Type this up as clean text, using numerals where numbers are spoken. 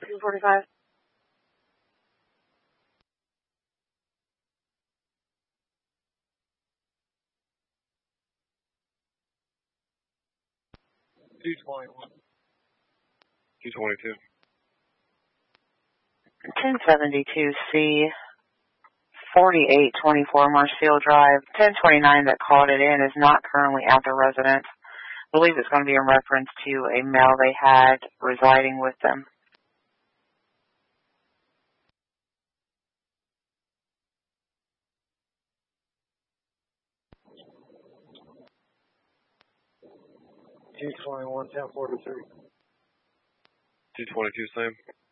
245. $222. 1072C, 4824 Marseille Drive. 1029 that called it in is not currently at the residence. I believe it's going to be in reference to a male they had residing with them. $222, same.